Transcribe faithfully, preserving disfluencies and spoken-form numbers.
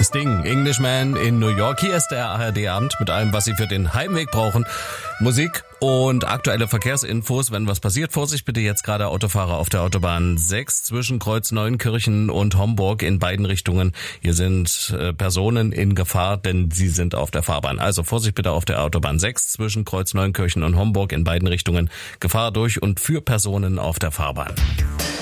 Sting, Englishman in New York. Hier ist der A R D-Abend mit allem, was Sie für den Heimweg brauchen. Musik und aktuelle Verkehrsinfos. Wenn was passiert, Vorsicht bitte jetzt gerade Autofahrer auf der Autobahn sechs zwischen Kreuz Neunkirchen und Homburg in beiden Richtungen. Hier sind äh, Personen in Gefahr, denn sie sind auf der Fahrbahn. Also Vorsicht bitte auf der Autobahn sechs zwischen Kreuz Neunkirchen und Homburg in beiden Richtungen. Gefahr durch und für Personen auf der Fahrbahn.